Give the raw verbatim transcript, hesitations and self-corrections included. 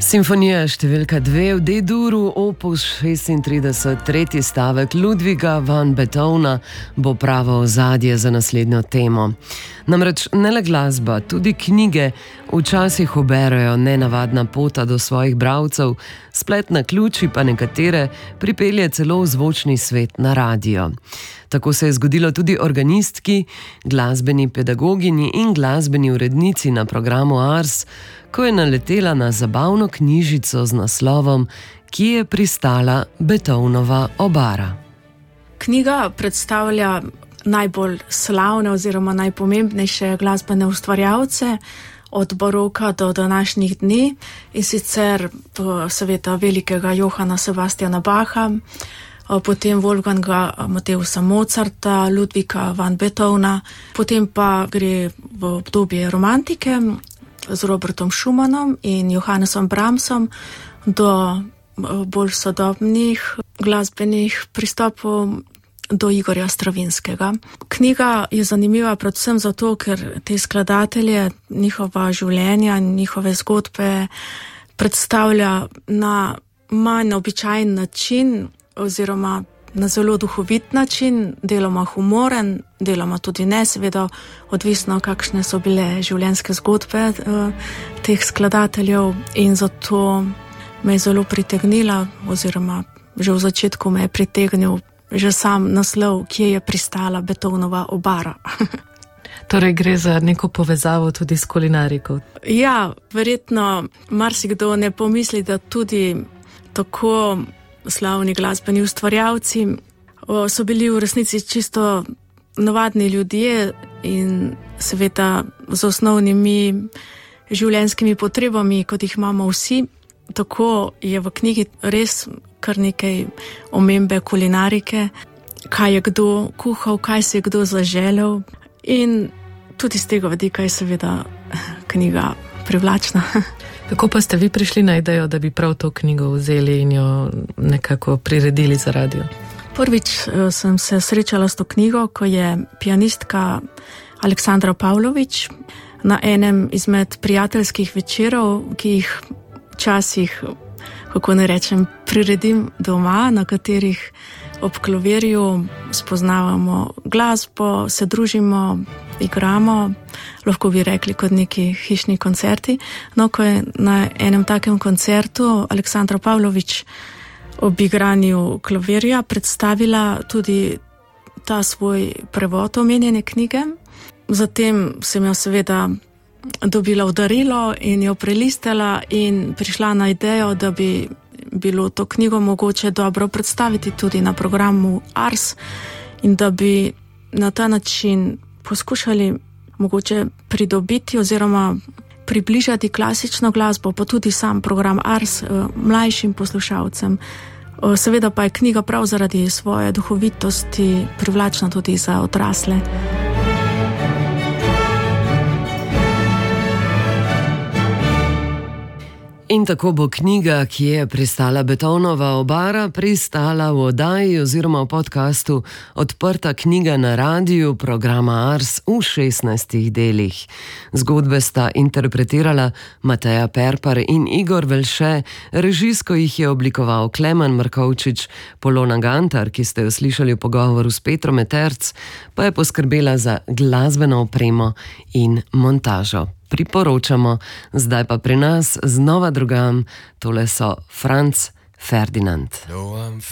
Simfonija številka dve v D-duru, opus šestintrideset, tretji stavek Ludwiga van Beethovna bo pravo ozadje za naslednjo temo. Namreč ne le glasba, tudi knjige včasih uberejo nenavadna pota do svojih bralcev, splet naključij pa nekatere pripelje celo v zvočni svet na radio. Tako se je zgodilo tudi organistki, glasbeni pedagogini in glasbeni urednici na programu Ars, ko je naletela na zabavno knjižico z naslovom Ki je pristala Beethovnova obara. Knjiga predstavlja najbolj slavne oziroma najpomembnejše glasbene ustvarjalce od baroka do današnjih dni, in sicer seveda velikega Johana Sebastiana Bacha, potem Wolfganga Amadeusa Mozarta, Ludwiga van Beethovna, potem pa gre v obdobje romantike z Robertom Schumannom in Johannesom Brahmsom do bolj sodobnih glasbenih pristopov do Igorja Stravinskega. Knjiga je zanimiva predvsem zato, ker te skladatelje, njihova življenja, njihove zgodbe predstavlja na manj običajen način oziroma na zelo duhovit način, deloma humoren, deloma tudi ne, seveda odvisno, kakšne so bile življenjske zgodbe uh, teh skladateljev, in zato me je zelo pritegnila oziroma že v začetku me je pritegnil že sam naslov, Kje je pristala Beethovnova obara. Torej gre za neko povezavo tudi s kulinariko. Ja, verjetno marsikdo ne pomisli, da tudi tako slavni glasbeni ustvarjalci so bili v resnici čisto navadni ljudje in seveda z osnovnimi življenjskimi potrebami, kot jih imamo vsi. Tako je v knjigi res kar nekaj omembe kulinarike, kaj je kdo kuhal, kaj si je kdo zaželel, in tudi z tega vidika je seveda knjiga privlačna. Kako pa ste vi prišli na idejo, da bi prav to knjigo vzeli in jo nekako priredili za radio? Prvič sem se srečala s to knjigo, ko je pianistka Aleksandra Pavlović na enem izmed prijateljskih večerov, ki jih včasih, kako ne rečem, priredim doma, na katerih ob klavirju spoznavamo glasbo, se družimo, igramo, lahko bi rekli kot neki hišni koncerti. No, ko je na enem takem koncertu Aleksandra Pavlović ob igranju klavirja predstavila tudi ta svoj prevod omenjene knjige. Zatem sem jo seveda dobila v darilo in jo prelistala in prišla na idejo, da bi bilo to knjigo mogoče dobro predstaviti tudi na programu Ars in da bi na ta način poskušali mogoče pridobiti oziroma približati klasično glasbo, pa tudi sam program Ars mlajšim poslušalcem. Seveda pa je knjiga prav zaradi svoje duhovitosti privlačna tudi za odrasle. In tako bo knjiga, Ki je pristala Beethovnova obara, pristala v oddaji oziroma v podcastu Odprta knjiga na radiju programa Ars v šestnajstih delih. Zgodbe sta interpretirala Mateja Perpar in Igor Velše, režijsko jih je oblikoval Klemen Markovčič, Polona Gantar, ki ste jo slišali v pogovoru s Petrom Eterc, pa je poskrbela za glasbeno opremo in montažo. Priporočamo, zdaj pa pri nas znova drugam, tole so Franz Ferdinand.